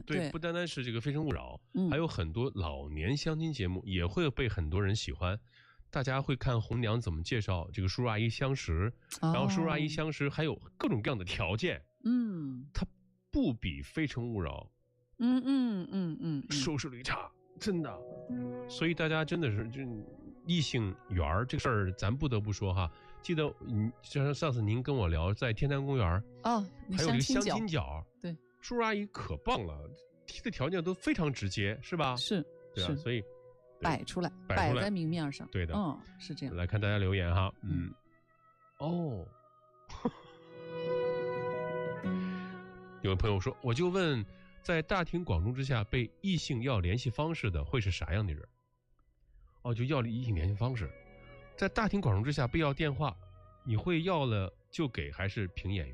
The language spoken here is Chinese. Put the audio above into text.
对，不单单是这个《非诚勿扰》，还有很多老年相亲节目也会被很多人喜欢。大家会看红娘怎么介绍这个叔叔阿姨相识，然后叔叔阿姨相识还有各种各样的条件，它不比《非诚勿扰》收视率差，真的。所以大家真的是就异性缘这个事儿，咱不得不说哈。记得像上次您跟我聊在天坛公园还有这个相亲角， 对， 叔叔阿姨可棒了，提的条件都非常直接，是吧？ 是， 对啊，所以摆出来，摆在明面上， 对的， 是这样。 来看大家留言哈，有位朋友说，我就问，在大庭广众之下被异性要联系方式的会是啥样的人？就要异性联系方式，在大庭广众之下被要电话，你会要了就给还是凭眼缘？